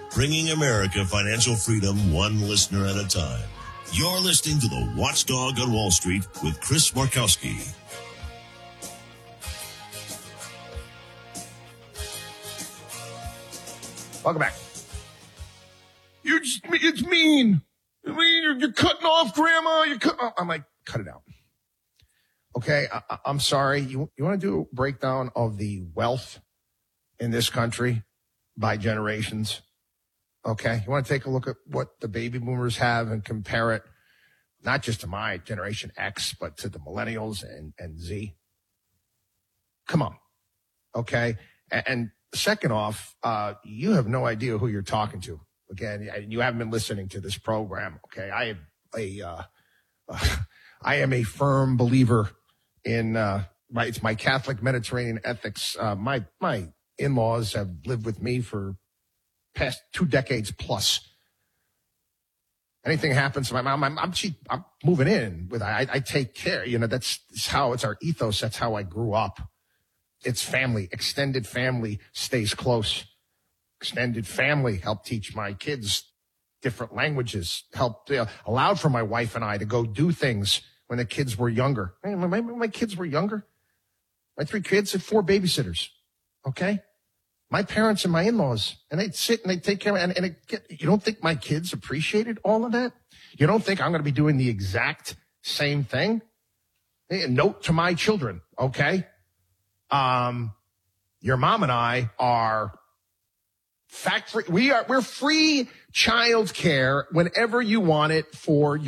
bringing America financial freedom one listener at a time. You're listening to The Watchdog on Wall Street with Chris Markowski. Welcome back. It's mean. You're cutting off Grandma. I'm like, cut it out. Okay, I'm sorry. You want to do a breakdown of the wealth in this country by generations? Okay, you want to take a look at what the baby boomers have and compare it, not just to my generation X, but to the millennials and Z? Come on. Okay, and second off, you have no idea who you're talking to. Again, you haven't been listening to this program. Okay, I am a firm believer in it's my Catholic Mediterranean ethics. My in-laws have lived with me for past 2 decades plus. Anything happens to my mom, I'm moving in with. I take care. That's how it's our ethos. That's how I grew up. It's family, extended family stays close. Extended family helped teach my kids different languages, allowed for my wife and I to go do things when the kids were younger. My kids were younger. My 3 kids had 4 babysitters. Okay. My parents and my in-laws, and they'd sit and they'd take care of it. You don't think my kids appreciated all of that? You don't think I'm going to be doing the exact same thing? Note to my children. Okay. Your mom and I are we're free child care whenever you want it for your